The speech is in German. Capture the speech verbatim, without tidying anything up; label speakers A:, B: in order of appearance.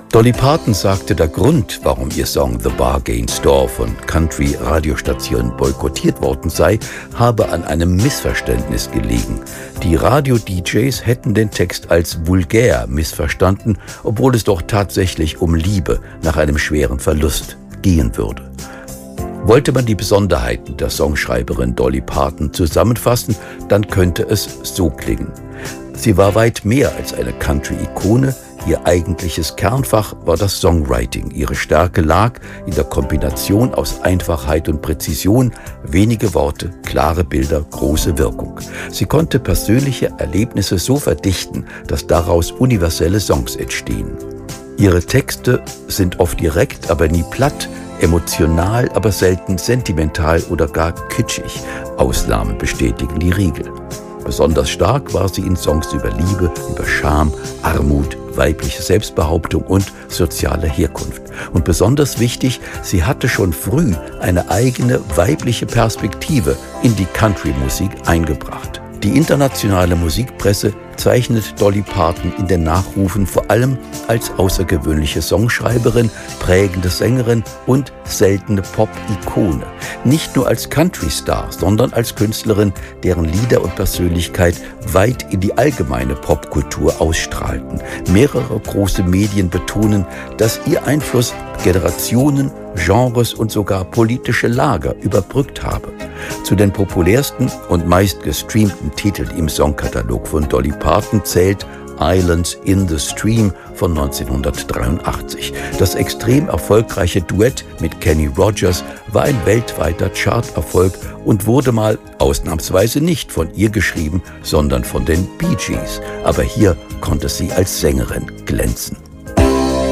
A: Dolly Parton sagte, der Grund, warum ihr Song The Bargain Store von Country-Radiostationen boykottiert worden sei, habe an einem Missverständnis gelegen. Die Radio-D Js hätten den Text als vulgär missverstanden, obwohl es doch tatsächlich um Liebe nach einem schweren Verlust gehen würde. Wollte man die Besonderheiten der Songschreiberin Dolly Parton zusammenfassen, dann könnte es so klingen. Sie war weit mehr als eine Country-Ikone. Ihr eigentliches Kernfach war das Songwriting. Ihre Stärke lag in der Kombination aus Einfachheit und Präzision, wenige Worte, klare Bilder, große Wirkung. Sie konnte persönliche Erlebnisse so verdichten, dass daraus universelle Songs entstehen. Ihre Texte sind oft direkt, aber nie platt, emotional, aber selten sentimental oder gar kitschig. Ausnahmen bestätigen die Regel. Besonders stark war sie in Songs über Liebe, über Scham, Armut, weibliche Selbstbehauptung und soziale Herkunft. Und besonders wichtig, sie hatte schon früh eine eigene weibliche Perspektive in die Country-Musik eingebracht. Die internationale Musikpresse zeichnet Dolly Parton in den Nachrufen vor allem als außergewöhnliche Songschreiberin, prägende Sängerin und seltene Pop-Ikone. Nicht nur als Country-Star, sondern als Künstlerin, deren Lieder und Persönlichkeit weit in die allgemeine Popkultur ausstrahlten. Mehrere große Medien betonen, dass ihr Einfluss Generationen, Genres und sogar politische Lager überbrückt habe. Zu den populärsten und meist gestreamten Titeln im Songkatalog von Dolly Parton zählt Islands in the Stream von neunzehnhundertdreiundachtzig. Das extrem erfolgreiche Duett mit Kenny Rogers war ein weltweiter Charterfolg und wurde mal ausnahmsweise nicht von ihr geschrieben, sondern von den Bee Gees. Aber hier konnte sie als Sängerin glänzen.